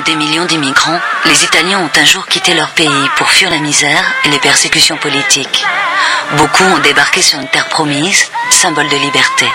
des millions d'immigrants, les Italiens ont un jour quitté leur pays pour fuir la misère et les persécutions politiques. Beaucoup ont débarqué sur une terre promise, symbole de liberté.